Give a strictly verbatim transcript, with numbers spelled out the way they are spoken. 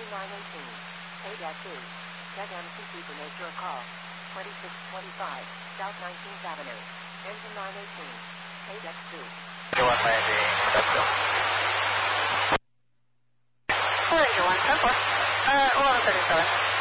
Engine nine eighteen. eight at two. Get M C C to make your call. twenty-six twenty-five, South nineteenth Avenue. Engine nine eighteen. eight at two. one landing, that's go. four eight one, ten four. Uh, one thirty-seven.